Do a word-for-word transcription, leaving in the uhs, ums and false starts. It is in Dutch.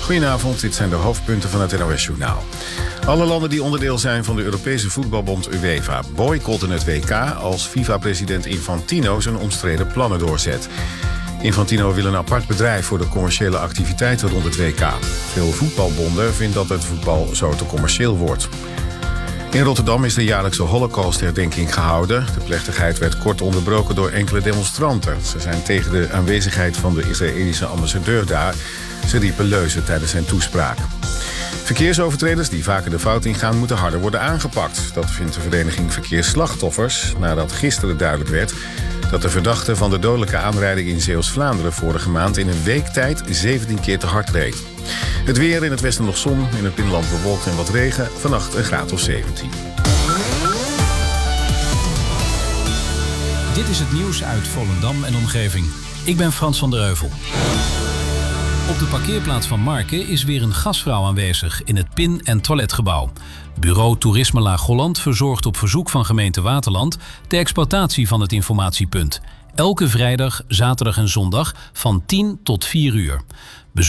Goedenavond, dit zijn de hoofdpunten van het N O S-journaal. Alle landen die onderdeel zijn van de Europese voetbalbond UEFA boycotten het W K als FIFA-president Infantino zijn omstreden plannen doorzet. Infantino wil een apart bedrijf voor de commerciële activiteiten rond het W K. Veel voetbalbonden vinden dat het voetbal zo te commercieel wordt. In Rotterdam is de jaarlijkse Holocaustherdenking gehouden. De plechtigheid werd kort onderbroken door enkele demonstranten. Ze zijn tegen de aanwezigheid van de Israëlische ambassadeur daar. Ze riepen leuzen tijdens zijn toespraak. Verkeersovertreders die vaker de fout ingaan moeten harder worden aangepakt. Dat vindt de vereniging Verkeersslachtoffers nadat gisteren duidelijk werd dat de verdachte van de dodelijke aanrijding in Zeeuws-Vlaanderen vorige maand in een week tijd zeventien keer te hard reed. Het weer: in het westen nog zon, in het binnenland bewolkt en wat regen. Vannacht een graad of zeventien. Dit is het nieuws uit Volendam en omgeving. Ik ben Frans van der Heuvel. Op de parkeerplaats van Marken is weer een gasvrouw aanwezig in het pin- en toiletgebouw. Bureau Toerisme Laag-Holland verzorgt op verzoek van gemeente Waterland de exploitatie van het informatiepunt. Elke vrijdag, zaterdag en zondag van tien tot vier uur.